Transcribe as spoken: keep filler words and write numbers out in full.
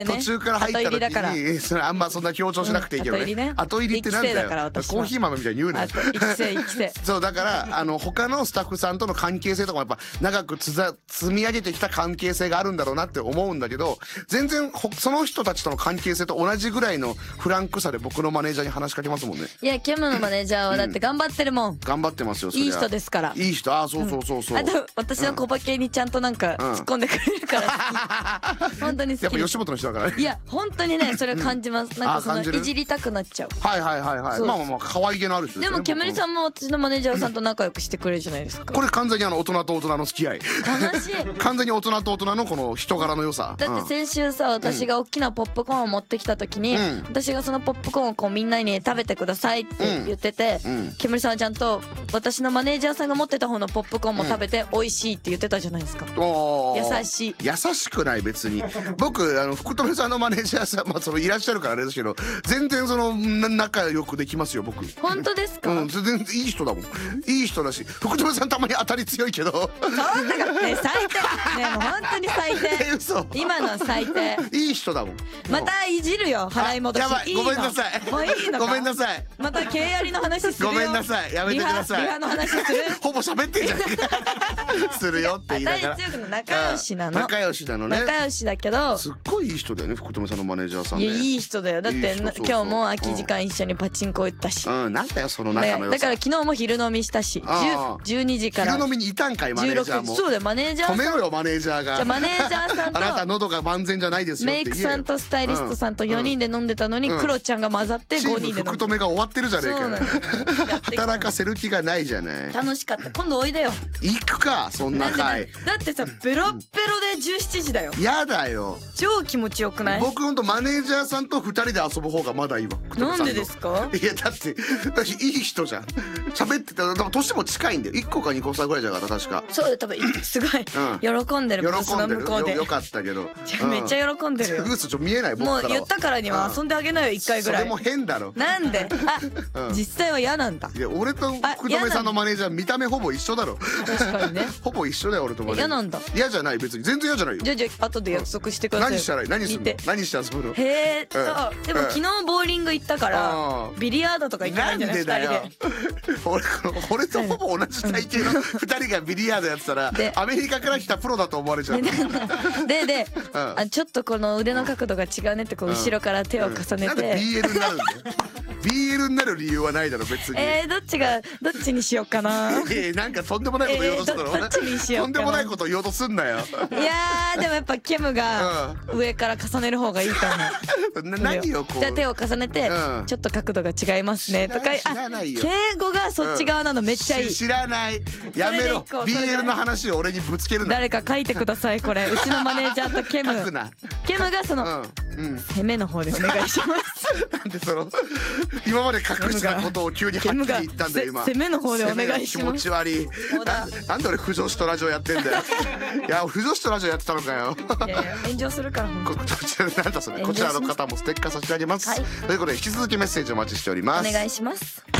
途中から入った時にそれあんまそんな強調しなくていいけどね。後入りってなんだよ。コーヒー豆みたいに言うなよ。そうだからあの他のスタッフさんとの関係性とかもやっぱ長くつざ積み上げてきた関係性があるんだろうなって思うんだけど、全然その人たちとの関係性と同じぐらいのフランクさで僕のマネージャーに話しかけますもんね。 いやケムのマネージャーはだって頑張ってるもん。 頑張ってますよ。 いい人ですから。 いい人。あそうそうそうそう。 あと私の小バケにちゃんとなんか突っ込んでくれるから本当に好き。 やっぱ吉本の人だからね。 いや本当にねそれを感じます。なんかそのいじりたくなっちゃう。 はいはいはいはい。まあまあまあ可愛げのある人ですね。 でも煙さんも私のマネージャーさんと仲良くしてくれるじゃないですか。 これ完全にあの大人と大人の付き合い。 悲しい。 完全に大人と大人のこの人柄の良さ。 だって先週さ私が大きなポップコーンを持ってきた時に私がそのポップコーンをこうみんなに食べてくださいって言ってて、煙さんはちゃんと私のマネージャーさんが持ってた方のポップコーンも食べて美味しいって言ってたじゃないですか。優しい。 優しくない別に。僕あの福留さんのマネージャーさんまあそのいらっしゃるからあれですけど全然その仲良くできますよ僕。 本当ですか？ うん全然いい人だもん。いい人だし福留さんたまに当たり強いけど。 そんなかね最低。ねもう本当に最低。 嘘。 今の最低。 いい人だもん。 またいじるよ払い戻し。 やばいごめんなさい。 もういいのか。 ごめんなさい。 また経ありの話するよ。 ごめんなさいやめてください。 リハの話する。 ほぼ喋ってんじゃん。するよって言いながら。 仲良しなの。 仲良しなのね。 仲良しだけど。 すっごいいい人だよね福留さんのマネージャーさんね。 いやいい人だよ。だって今日も空き時間一緒にパチンコ行ったし。 うんなんだよその仲の良さ。 だから昨日も昼飲みしたし。じゅうにじから。 昼飲みにいたんかいマネージャーも。 そうだよマネージャー。 止めろよマネージャーが。 じゃマネージャーさんとあなた喉が万全じゃないですよって言えよ。 メイクさんとスタイリストさんとよにんで飲んでたのにクロちゃんが混ざってごにんで飲んでた。 福留が終わってるじゃねえかよ。働かせる気がないじゃない。 楽しかった。今度おいでよ。 行くかそんな回。 だってさベロッベロでじゅうしちじだよ。 やだよ。 超気持ちよくない？ 僕ほんとマネージャーさんとふたりで遊ぶ方がまだいいわ。 なんでですか？ いやだって私いい人じゃん。喋ってたら年も近いんだよ。いっこかにこ差ぐらいじゃなかった確か。 そうだ多分すごい喜んでる。 喜んでる。よかったけど。 めっちゃ喜んでるよ。 嘘ちょ見えない。 もう言ったからには遊んであげなよいっかいぐらい。 それも変だろ。 なんで？あ実際は嫌なんだ。 いや俺と福留さんのマネージャー見た目ほぼ一緒だろ。 確かにね。 ほぼ一緒だよ俺とマネージャー。 嫌なんだ。 嫌じゃない別に全然嫌じゃないよ。 じゃあじゃあ後で約束してください。 何したらいい？何するの？何して遊ぶの？ へえとでも昨日ボーリング行ったからビリヤードとか行かないんじゃない？ふたりで。 俺俺とほぼ同じ体型のふたりがビリヤードやってたらアメリカから来たプロだと思われちゃう。 ででちょっとこの腕の角度が違うねってこう後ろから手を重ねて。 なんで ビーエル になるんだよ。ビーエル になる理由はないだろ別に。 えーどっちがどっちにしようかな。 えなんかとんでもないこと言おうとするだろ。 どっちにしようかな。 とんでもないこと言おうとすんなよ。いやーでもやっぱケムが上から重ねる方がいいと思う。 何をこう。じゃあ手を重ねてちょっと角度が違いますねとか。あ敬語がそっち側なのめっちゃいい。 知らない。やめろ。ビーエル の話を俺にぶつけるな。 誰か書いてくださいこれ。うちのマネージャーとケム。ケムがその攻めの方でお願いします。 なんでその今まで隠したことを急にはっきり言ったんだよ今。 攻めの方でお願いします。 気持ち悪い。なんで俺不女子とラジオやってんだよ。いや不女子とラジオやってたのかよ。 いやいや炎上するから。こちらなんだそれ。こちらの方もステッカー差し上げます。ということで引き続きメッセージお待ちしております。 お願いします。